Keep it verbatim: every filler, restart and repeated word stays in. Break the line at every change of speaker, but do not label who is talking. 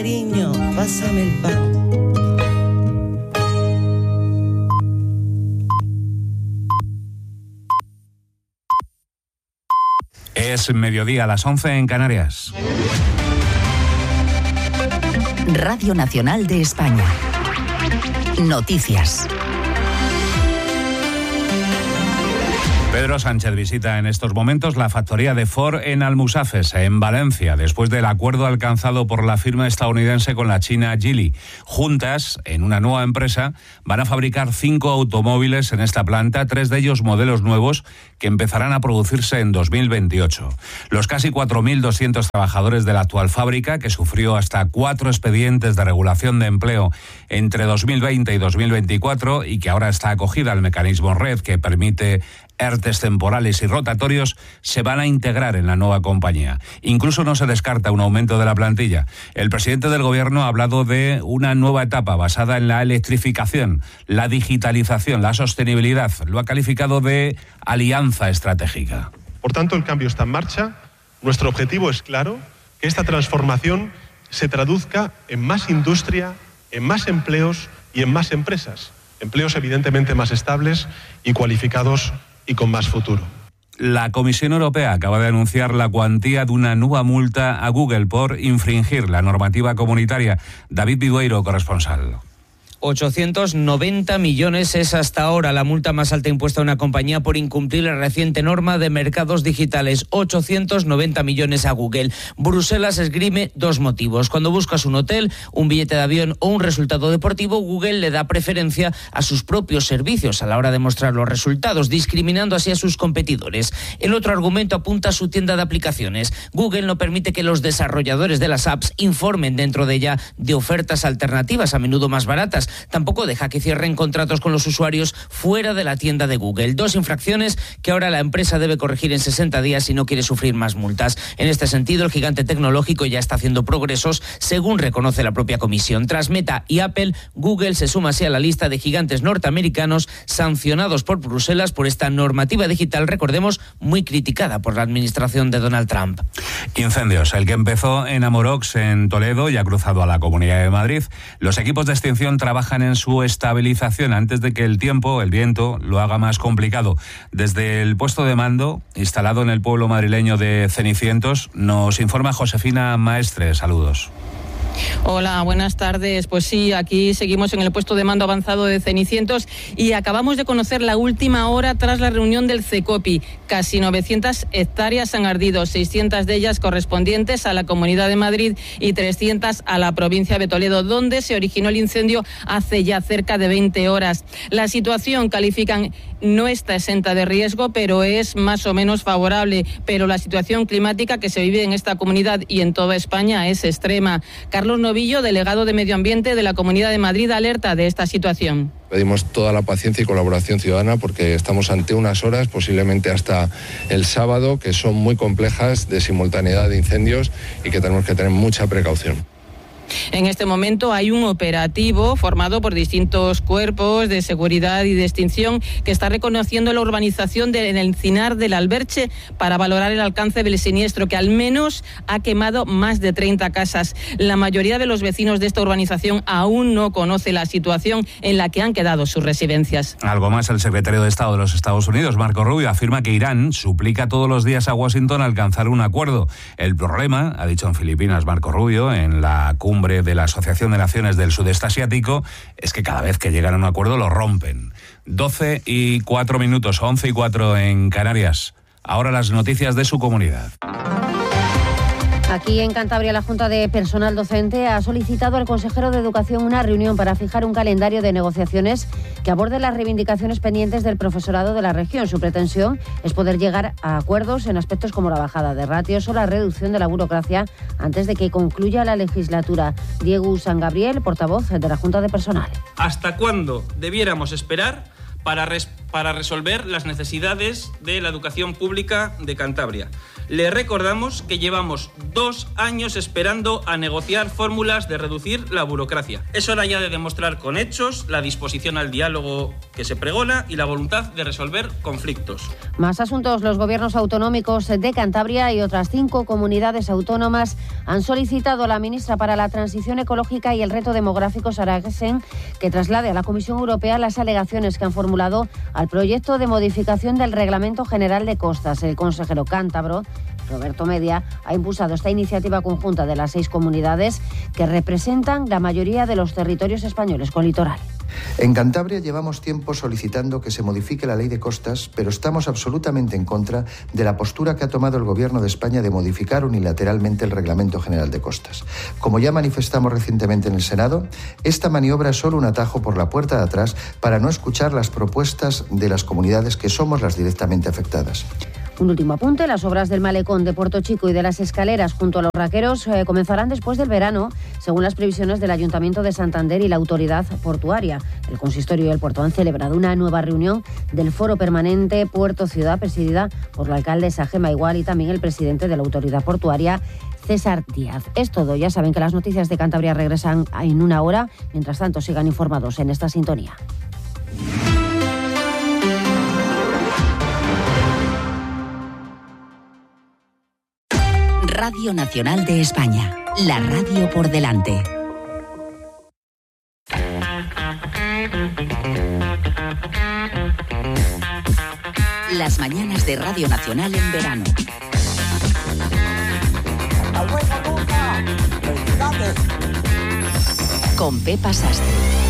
cariño, pásame el pan.
Es mediodía a las once en Canarias.
Radio Nacional de España. Noticias.
Pedro Sánchez visita en estos momentos la factoría de Ford en Almusafes, en Valencia, después del acuerdo alcanzado por la firma estadounidense con la china Geely. Juntas, en una nueva empresa, van a fabricar cinco automóviles en esta planta, tres de ellos modelos nuevos que empezarán a producirse en dos mil veintiocho. Los casi cuatro mil doscientos trabajadores de la actual fábrica, que sufrió hasta cuatro expedientes de regulación de empleo entre dos mil veinte y dos mil veinticuatro y que ahora está acogida al mecanismo Red, que permite ERTES temporales y rotatorios, se van a integrar en la nueva compañía. Incluso no se descarta un aumento de la plantilla. El presidente del Gobierno ha hablado de una nueva etapa basada en la electrificación, la digitalización, la sostenibilidad. Lo ha calificado de alianza estratégica.
Por tanto, el cambio está en marcha. Nuestro objetivo es claro, que esta transformación se traduzca en más industria, en más empleos y en más empresas. Empleos evidentemente más estables y cualificados y con más futuro.
La Comisión Europea acaba de anunciar la cuantía de una nueva multa a Google por infringir la normativa comunitaria. David Vidueiro, corresponsal.
ochocientos noventa millones es hasta ahora la multa más alta impuesta a una compañía por incumplir la reciente norma de mercados digitales. ochocientos noventa millones a Google. Bruselas esgrime dos motivos. Cuando buscas un hotel, un billete de avión o un resultado deportivo, Google le da preferencia a sus propios servicios a la hora de mostrar los resultados, discriminando así a sus competidores. El otro argumento apunta a su tienda de aplicaciones. Google no permite que los desarrolladores de las apps informen dentro de ella de ofertas alternativas, a menudo más baratas. Tampoco deja que cierren contratos con los usuarios fuera de la tienda de Google. Dos infracciones que ahora la empresa debe corregir en sesenta días si no quiere sufrir más multas. En este sentido, el gigante tecnológico ya está haciendo progresos, según reconoce la propia comisión. Tras Meta y Apple, Google se suma así a la lista de gigantes norteamericanos sancionados por Bruselas por esta normativa digital, recordemos, muy criticada por la administración de Donald Trump.
Incendios, el que empezó en Amorox, en Toledo, y ha cruzado a la Comunidad de Madrid. Los equipos de extinción trabajan en su estabilización antes de que el tiempo, el viento, lo haga más complicado. Desde el puesto de mando, instalado en el pueblo madrileño de Cenicientos, nos informa Josefina Maestre. Saludos.
Hola, buenas tardes. Pues sí, aquí seguimos en el puesto de mando avanzado de Cenicientos y acabamos de conocer la última hora tras la reunión del CECOPI. Casi novecientas hectáreas han ardido, seiscientas de ellas correspondientes a la Comunidad de Madrid y trescientas a la provincia de Toledo, donde se originó el incendio hace ya cerca de veinte horas. La situación, califican, no está exenta de riesgo, pero es más o menos favorable. Pero la situación climática que se vive en esta comunidad y en toda España es extrema. Carlos Novillo, delegado de Medio Ambiente de la Comunidad de Madrid, alerta de esta situación.
Pedimos toda la paciencia y colaboración ciudadana porque estamos ante unas horas, posiblemente hasta el sábado, que son muy complejas, de simultaneidad de incendios y que tenemos que tener mucha precaución.
En este momento hay un operativo formado por distintos cuerpos de seguridad y de extinción que está reconociendo la urbanización del Encinar del Alberche para valorar el alcance del siniestro, que al menos ha quemado más de treinta casas. La mayoría de los vecinos de esta urbanización aún no conoce la situación en la que han quedado sus residencias.
Algo más, el secretario de Estado de los Estados Unidos, Marco Rubio, afirma que Irán suplica todos los días a Washington alcanzar un acuerdo. El problema, ha dicho en Filipinas Marco Rubio, en la cumbre de la Asociación de Naciones del Sudeste Asiático, es que cada vez que llegan a un acuerdo lo rompen. doce y cuatro minutos, once y cuatro en Canarias. Ahora las noticias de su comunidad.
Aquí en Cantabria, la Junta de Personal Docente ha solicitado al consejero de Educación una reunión para fijar un calendario de negociaciones que aborde las reivindicaciones pendientes del profesorado de la región. Su pretensión es poder llegar a acuerdos en aspectos como la bajada de ratios o la reducción de la burocracia antes de que concluya la legislatura. Diego San Gabriel, portavoz de la Junta de Personal.
¿Hasta cuándo debiéramos esperar para, res- para resolver las necesidades de la educación pública de Cantabria? Le recordamos que llevamos dos años esperando a negociar fórmulas de reducir la burocracia. Es hora ya de demostrar con hechos la disposición al diálogo que se pregona y la voluntad de resolver conflictos.
Más asuntos. Los gobiernos autonómicos de Cantabria y otras cinco comunidades autónomas han solicitado a la ministra para la Transición Ecológica y el Reto Demográfico, Sara Gessen, que traslade a la Comisión Europea las alegaciones que han formulado al proyecto de modificación del Reglamento General de Costas. El consejero cántabro, Roberto Media, ha impulsado esta iniciativa conjunta de las seis comunidades que representan la mayoría de los territorios españoles con litoral.
En Cantabria llevamos tiempo solicitando que se modifique la ley de costas, pero estamos absolutamente en contra de la postura que ha tomado el Gobierno de España de modificar unilateralmente el Reglamento General de Costas. Como ya manifestamos recientemente en el Senado, esta maniobra es solo un atajo por la puerta de atrás para no escuchar las propuestas de las comunidades que somos las directamente afectadas.
Un último apunte. Las obras del malecón de Puerto Chico y de las escaleras junto a los Raqueros eh, comenzarán después del verano, según las previsiones del Ayuntamiento de Santander y la Autoridad Portuaria. El Consistorio y el Puerto han celebrado una nueva reunión del Foro Permanente Puerto Ciudad, presidida por la alcaldesa Gemma Igual y también el presidente de la Autoridad Portuaria, César Díaz. Es todo. Ya saben que las noticias de Cantabria regresan en una hora. Mientras tanto, sigan informados en esta sintonía.
Radio Nacional de España, la radio por delante. Las mañanas de Radio Nacional en verano. Con Pepa Sastre.